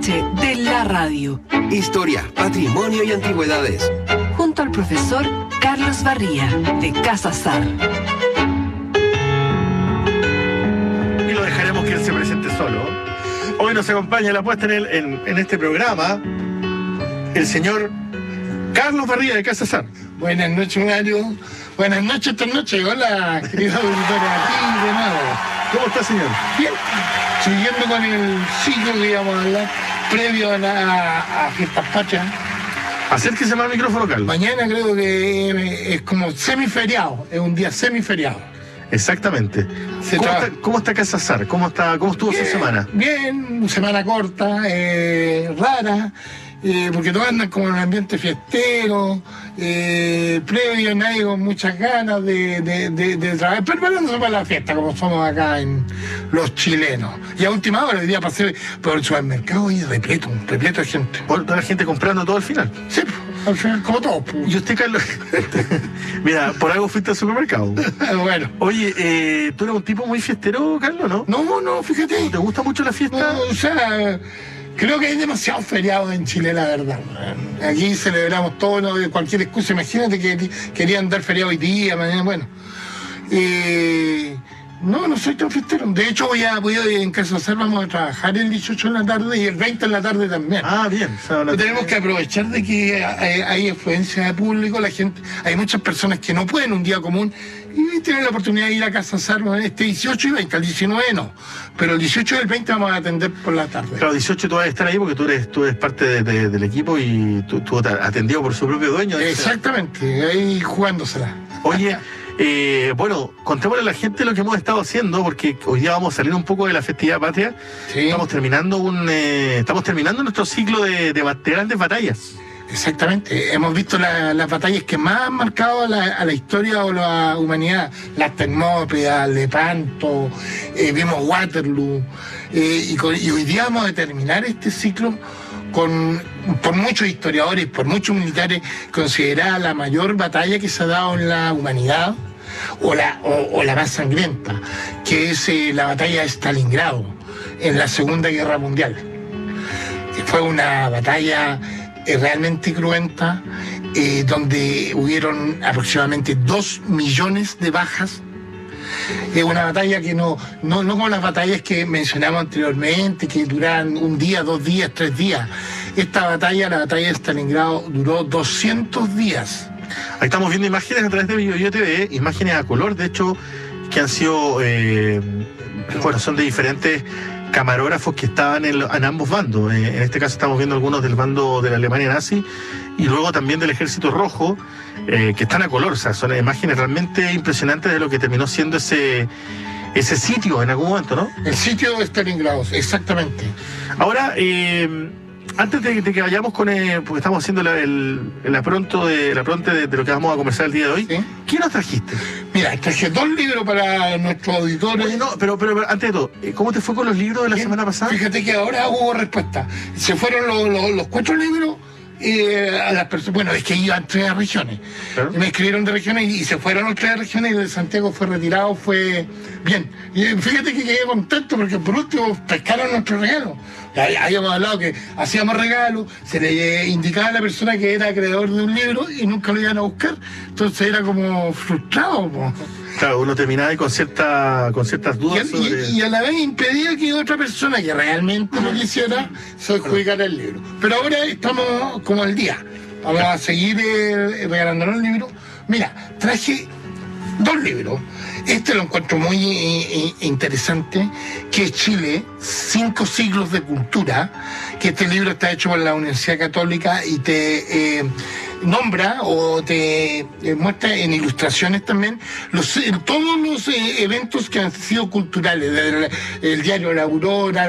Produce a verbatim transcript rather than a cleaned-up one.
noche de la radio. Historia, patrimonio y antigüedades. Junto al profesor Carlos Barría, de Casa Sar. Y lo dejaremos que él se presente solo. Hoy nos acompaña la puesta en, el, en, en este programa el señor Carlos Barría, de Casa Sar. Buenas noches, Mario. Buenas noches esta noche. Hola, querido auditorio, aquí de nuevo. ¿Cómo está, señor? Bien. Siguiendo con el ciclo que íbamos a hablar previo a, la, a Fiestas Patrias. Acérquese más al micrófono, Carlos. Mañana creo que es como semiferiado, es un día semiferiado. Exactamente. ¿Cómo está, ¿Cómo está Casa Sar? ¿Cómo, está, cómo estuvo bien, su semana? Bien, semana corta, eh, rara. Eh, porque todos andan como en un ambiente fiestero, eh, previo, nadie con muchas ganas de, de, de, de trabajar, preparándose para la fiesta, como somos acá en los chilenos. Y a última hora, hoy día pasé por el supermercado y repleto, repleto de gente. ¿Por toda la gente comprando todo al final? Sí, al final, como todos. ¿Y usted, Carlos? Mira, por algo fuiste al supermercado. Bueno. Oye, eh, ¿tú eres un tipo muy fiestero, Carlos, no? No, no, fíjate. ¿Te gusta mucho la fiesta? No, o sea... Creo que hay demasiados feriados en Chile, la verdad. Aquí celebramos todo, ¿no? Cualquier excusa. Imagínate que querían dar feriado hoy día, mañana, bueno. Eh, no, no soy tan fiestero. De hecho, voy a, voy a en Casa Sar, vamos a trabajar el dieciocho en la tarde y el veinte en la tarde también. Ah, bien. O sea, la... Tenemos que aprovechar de que hay, hay afluencia de público, la gente, hay muchas personas que no pueden un día común y tienen la oportunidad de ir a Casa Sar este dieciocho y veinte, al diecinueve no. Pero el dieciocho y el veinte vamos a atender por la tarde. Claro, dieciocho tú vas a estar ahí porque tú eres, tú eres parte de, de, del equipo y tú, tú atendido por su propio dueño. Exactamente, ahí jugándosela. Oye, eh, bueno, contémosle a la gente lo que hemos estado haciendo, porque hoy día vamos a salir un poco de la festividad patria. Sí. Estamos terminando un eh, estamos terminando nuestro ciclo de, de, de grandes batallas. Exactamente, hemos visto la, las batallas que más han marcado a la, a la historia o la humanidad, las Termópilas, Lepanto, eh, vimos Waterloo, eh, y, con, y hoy día vamos a terminar este ciclo con, por muchos historiadores, por muchos militares, considerada la mayor batalla que se ha dado en la humanidad, o la, o, o la más sangrienta, que es eh, la batalla de Stalingrado, en la Segunda Guerra Mundial. Fue una batalla realmente cruenta, eh, donde hubieron aproximadamente dos millones de bajas. Es una batalla que no, no, no como las batallas que mencionamos anteriormente, que duran un día, dos días, tres días. Esta batalla, la batalla de Stalingrado, duró doscientos días. Ahí estamos viendo imágenes a través de BioBio T V, imágenes a color, de hecho, que han sido, eh, bueno, son de diferentes camarógrafos que estaban en, en ambos bandos. Eh, en este caso estamos viendo algunos del bando de la Alemania nazi y luego también del Ejército Rojo, eh, que están a color. O sea, son imágenes realmente impresionantes de lo que terminó siendo ese, ese sitio en algún momento, ¿no? El sitio de Stalingrado, exactamente. Ahora, eh, antes de, de que vayamos con, eh, porque estamos haciendo la, el, la pronto de la pronta de, de lo que vamos a conversar el día de hoy, ¿sí? ¿Qué nos trajiste? Mira, traje dos libros para nuestros auditores. Oye, no, pero, pero, pero antes de todo, ¿cómo te fue con los libros de la Bien, semana pasada? Fíjate que ahora hubo respuesta. Se fueron los, los, los cuatro libros eh, a las personas. Bueno, es que iban tres regiones. ¿Claro? Me escribieron de regiones y, y se fueron otras regiones y el de Santiago fue retirado, fue bien. Y fíjate que quedé contento porque por último pescaron nuestro regalo. Habíamos hablado que hacíamos regalos, se le indicaba a la persona que era creador de un libro y nunca lo iban a buscar. Entonces era como frustrado. Po. Claro, uno terminaba ahí con, cierta, con ciertas dudas. Y, sobre... y, y a la vez impedía que otra persona que realmente lo quisiera se adjudicara el libro. Pero ahora estamos como al día. Vamos a seguir eh, regalándonos el libro. Mira, traje dos libros. Este lo encuentro muy eh, interesante, que es Chile, cinco siglos de cultura, que este libro está hecho por la Universidad Católica y te eh, nombra o te eh, muestra en ilustraciones también los, todos los eh, eventos que han sido culturales, el, el diario La Aurora,